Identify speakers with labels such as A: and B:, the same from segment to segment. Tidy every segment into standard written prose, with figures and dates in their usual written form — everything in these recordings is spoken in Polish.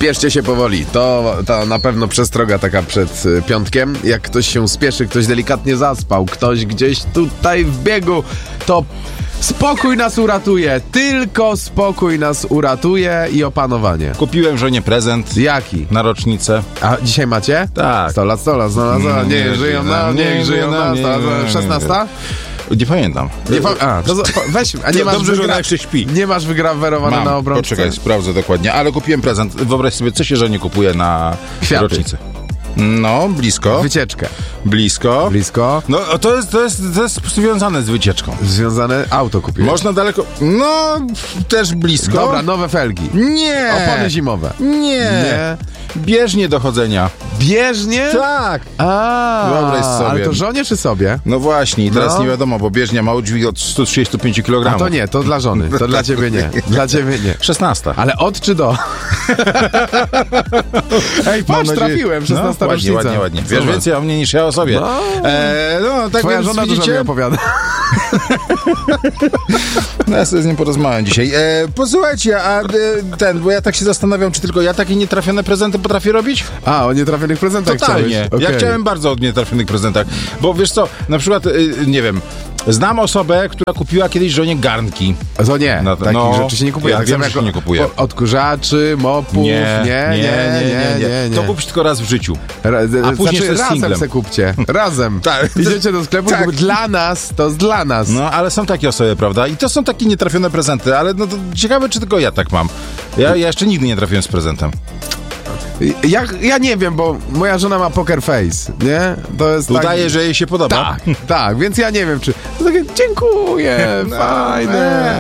A: Spieszcie się powoli. To na pewno przestroga taka przed piątkiem. Jak ktoś się spieszy, ktoś delikatnie zaspał, ktoś gdzieś tutaj w biegu, to spokój nas uratuje. Tylko spokój nas uratuje i opanowanie.
B: Kupiłem żonie prezent.
A: Jaki?
B: Na rocznicę.
A: A dzisiaj macie?
B: Tak.
A: 100 lat, niech żyją nam, niech żyją nam. 16?
B: Nie pamiętam.
A: Weź, a nie masz
B: Dobrze, że ona jeszcze śpi.
A: Nie masz wygrawerowane na obrączce?
B: Poczekaj, sprawdzę dokładnie. Ale kupiłem prezent. Wyobraź sobie, co się żonie kupuje na rocznicę. No, blisko.
A: Wycieczkę.
B: Blisko. No, to jest związane z wycieczką.
A: Związane? Auto kupiłem.
B: Można daleko... No, też blisko.
A: Dobra, nowe felgi.
B: Nie.
A: Opony zimowe.
B: Nie. Bieżnie do chodzenia.
A: Bieżnie?
B: Tak.
A: Wyobraź
B: sobie.
A: Ale to żonie czy sobie?
B: No właśnie, i teraz nie wiadomo, bo bieżnia ma udźwig od 135 kg.
A: A to nie, to dla żony. To dla ciebie nie. Dla ciebie nie.
B: 16.
A: Ale od czy do? Ej, patrz, trafiłem. 16 rocznica.
B: Ładnie. Wiesz więcej o mnie niż ja o sobie. Tak
A: twoja
B: więc
A: żona
B: widzicie...
A: dużo mi opowiada.
B: No ja sobie z nim porozmawiam dzisiaj. Posłuchajcie, bo ja tak się zastanawiam, czy tylko ja takie nietrafione prezenty potrafię robić?
A: O nietrafionych prezentach
B: Totalnie.
A: chciałeś.
B: Ja chciałem bardzo o nietrafionych prezentach. Bo wiesz co, na przykład, nie wiem, znam osobę, która kupiła kiedyś żonie garnki.
A: To nie, takich rzeczy się nie kupuje.
B: Ja wiem, że się nie kupuje.
A: Odkurzaczy, mopów, nie.
B: To kupisz tylko raz w życiu. A później z
A: razem
B: singlem.
A: se kupcie. Razem.
B: Tak.
A: Idziecie do sklepu,
B: Tak.
A: dla nas, to jest dla nas.
B: No, ale są takie osoby, prawda? I to są takie nietrafione prezenty, ale no to ciekawe, czy tylko ja tak mam. Ja jeszcze nigdy nie trafiłem z prezentem.
A: Ja nie wiem, bo moja żona ma poker face, nie? To jest
B: Udaje, że jej się podoba.
A: Tak, więc ja nie wiem, czy... To takie, dziękuję, fajne.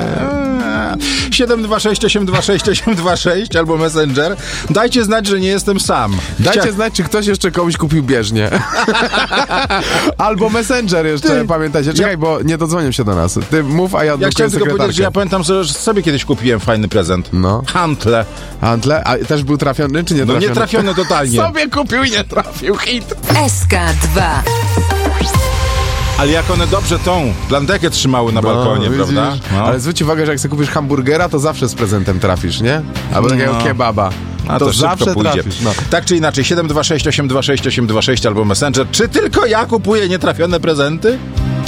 B: 726826826 albo Messenger. Dajcie znać, że nie jestem sam.
A: Dajcie znać, czy ktoś jeszcze komuś kupił bieżnię. Albo Messenger jeszcze, pamiętajcie. Czekaj, bo nie dodzwonią się do nas. Ty mów, a ja
B: Ja chciałem tylko powiedzieć, że ja pamiętam, że sobie kiedyś kupiłem fajny prezent.
A: No.
B: Hantle.
A: Hantle? A też był trafiony, czy nie trafiony?
B: No nie trafiony totalnie.
A: Sobie kupił i nie trafił. Hit.
C: SK2.
B: Ale jak one dobrze tą blandekę trzymały na balkonie, prawda? No.
A: Ale zwróć uwagę, że jak sobie kupisz hamburgera, to zawsze z prezentem trafisz, nie? Albo takiego kebaba.
B: A to
A: zawsze
B: pójdzie.
A: trafisz. No.
B: Tak czy inaczej, 726826826 albo Messenger. Czy tylko ja kupuję nietrafione prezenty?